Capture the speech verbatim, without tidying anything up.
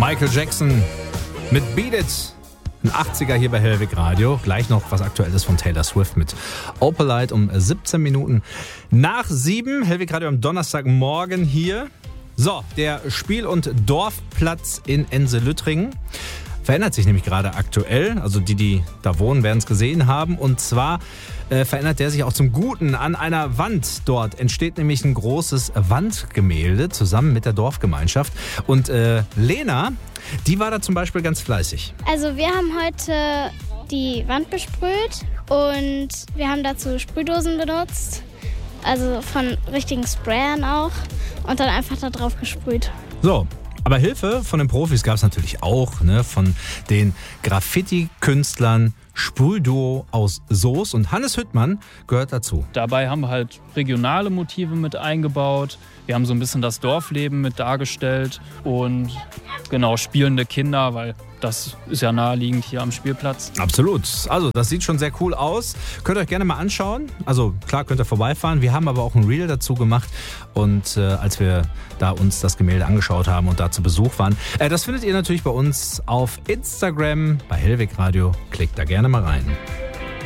Michael Jackson mit Beat It. Ein achtziger hier bei Hellwig Radio. Gleich noch was Aktuelles von Taylor Swift mit Opalite um siebzehn Minuten nach sieben. Hellwig Radio am Donnerstagmorgen hier. So, der Spiel- und Dorfplatz in Ense-Lüttringen verändert sich nämlich gerade aktuell. Also die, die da wohnen, werden es gesehen haben. Und zwar äh, verändert der sich auch zum Guten. An einer Wand dort entsteht nämlich ein großes Wandgemälde zusammen mit der Dorfgemeinschaft. Und äh, Lena, die war da zum Beispiel ganz fleißig. Also wir haben heute die Wand besprüht und wir haben dazu Sprühdosen benutzt. Also von richtigen Sprayern auch. Und dann einfach da drauf gesprüht. So. Aber Hilfe von den Profis gab es natürlich auch, ne, von den Graffiti-Künstlern Sprühduo aus Soest, und Hannes Hüttmann gehört dazu. Dabei haben wir halt regionale Motive mit eingebaut. Wir haben so ein bisschen das Dorfleben mit dargestellt und genau spielende Kinder, weil das ist ja naheliegend hier am Spielplatz. Absolut. Also das sieht schon sehr cool aus. Könnt ihr euch gerne mal anschauen. Also klar, könnt ihr vorbeifahren. Wir haben aber auch ein Reel dazu gemacht. Und äh, als wir da uns das Gemälde angeschaut haben und da zu Besuch waren. Äh, das findet ihr natürlich bei uns auf Instagram, bei Hellwig Radio. Klickt da gerne mal rein.